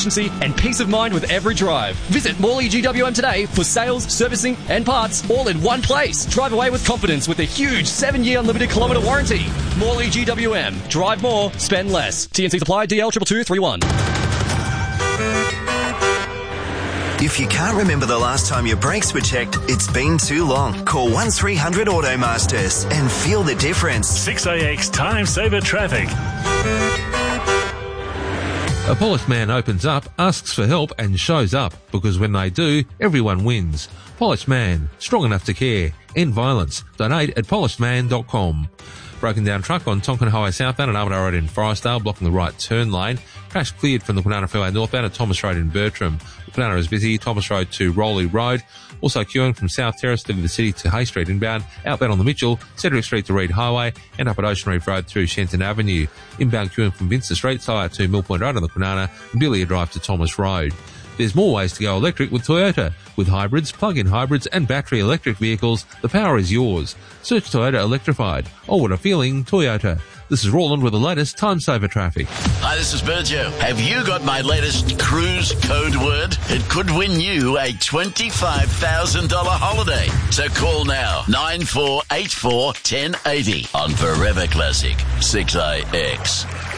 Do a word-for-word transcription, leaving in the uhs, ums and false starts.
efficiency and peace of mind with every drive. Visit Morley G W M today for sales, servicing and parts all in one place. Drive away with confidence with a huge seven-year unlimited kilometre warranty. Morley G W M. Drive more, spend less. T N C supply D L two two two three one. If you can't remember the last time your brakes were checked, it's been too long. Call one three hundred Automasters and feel the difference. six A X Time Saver Traffic. A polished man opens up, asks for help and shows up, because when they do, everyone wins. Polished Man, strong enough to care. End violence. Donate at polished man dot com. Broken down truck on Tonkin Highway southbound at Armadale Road in Forestdale, blocking the right turn lane. Crash cleared from the Kwinana Freeway northbound at Thomas Road in Bertram. Kwinana is busy, Thomas Road to Rowley Road. Also queuing from South Terrace to the city to Hay Street inbound, outbound on the Mitchell, Cedric Street to Reed Highway, and up at Ocean Reef Road through Shenton Avenue. Inbound queuing from Vincent Street, so out to Mill Point Road on the Kwinana, and Billy Drive to Thomas Road. There's more ways to go electric with Toyota. With hybrids, plug-in hybrids and battery electric vehicles, the power is yours. Search Toyota Electrified. Oh, what a feeling, Toyota. This is Roland with the latest Time Saver Traffic. Hi, this is Berjo. Have you got my latest cruise code word? It could win you a twenty-five thousand dollars holiday. So call now, nine four eight four, one zero eight zero on Forever Classic, six A X.